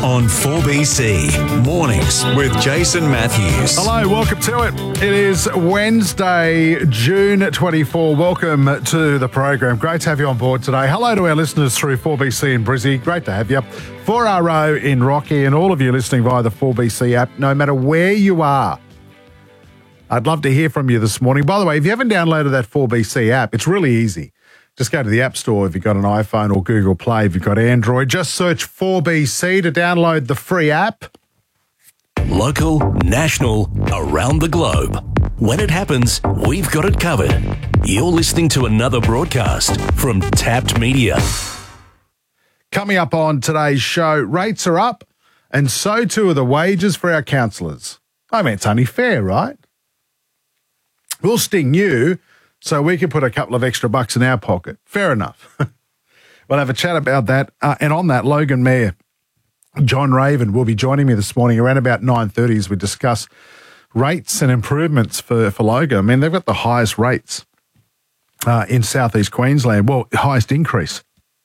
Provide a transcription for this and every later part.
on 4BC Mornings with Jason Matthews. Hello, welcome to it. It is Wednesday, June 24. Welcome to the program. Great to have you on board today. Hello to our listeners through 4BC in Brizzy. Great to have you. 4RO in Rocky and all of you listening via the 4BC app, no matter where you are. I'd love to hear from you this morning. By the way, if you haven't downloaded that 4BC app, it's really easy. Just go to the App Store if you've got an iPhone or Google Play if you've got Android. Just search 4BC to download the free app. Local, national, around the globe. When it happens, we've got it covered. You're listening to another broadcast from Tapped Media. Coming up on today's show, rates are up and so too are the wages for our counsellors. I mean, it's only fair, right? We'll sting you so we can put a couple of extra bucks in our pocket. Fair enough. We'll have a chat about that. And on that, Logan Mayor John Raven will be joining me this morning around about 9:30 as we discuss rates and improvements for Logan. I mean, they've got the highest rates in southeast Queensland. Well, highest increase.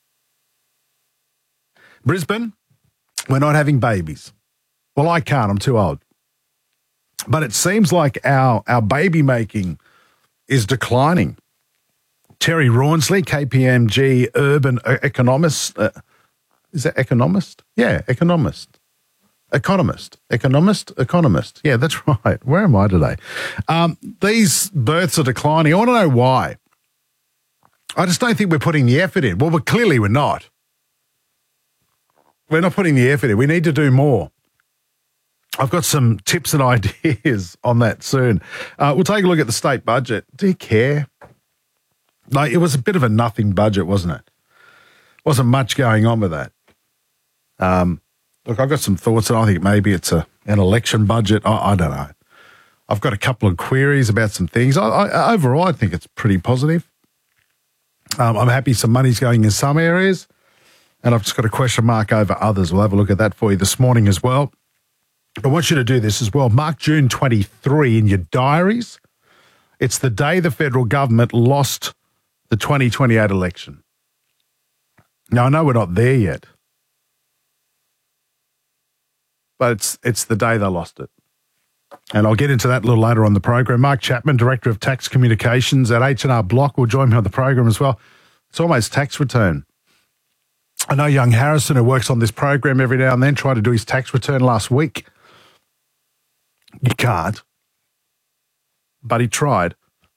Brisbane, we're not having babies. Well, I can't. I'm too old. But it seems like our baby making is declining. Terry Rawnsley, KPMG urban economist. Is that economist? Yeah, economist. Economist. Yeah, that's right. Where am I today? These births are declining. I want to know why. I just don't think we're putting the effort in. Well, clearly we're not. We're not putting the effort in. We need to do more. I've got some tips and ideas on that soon. We'll take a look at the state budget. Do you care? Like, it was a bit of a nothing budget, wasn't it? Wasn't much going on with that. Look, I've got some thoughts, and I think maybe it's an election budget. I don't know. I've got a couple of queries about some things. Overall, I think it's pretty positive. I'm happy some money's going in some areas, and I've just got a question mark over others. We'll have a look at that for you this morning as well. I want you to do this as well. Mark June 23 in your diaries. It's the day the federal government lost the 2028 election. Now, I know we're not there yet, but it's the day they lost it. And I'll get into that a little later on the program. Mark Chapman, Director of Tax Communications at H&R Block, will join me on the program as well. It's almost tax return. I know young Harrison, who works on this program every now and then, tried to do his tax return last week. You can't. But he tried.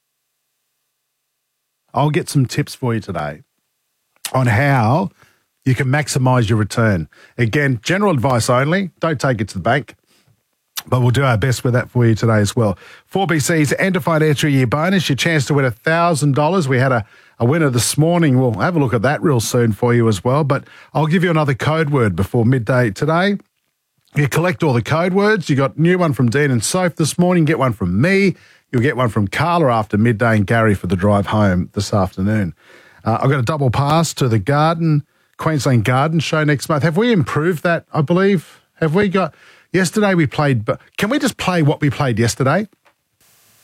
I'll get some tips for you today on how you can maximise your return. Again, general advice only. Don't take it to the bank. But we'll do our best with that for you today as well. 4BC's end of financial year bonus, your chance to win $1,000. We had a winner this morning. We'll have a look at that real soon for you as well. But I'll give you another code word before midday today. You collect all the code words. You got a new one from Dean and Soph this morning. Get one from me. You'll get one from Carla after midday and Gary for the drive home this afternoon. I've got a double pass to the Queensland Garden show next month. Have we improved that, I believe? Have we got... Yesterday we played... Can we just play what we played yesterday?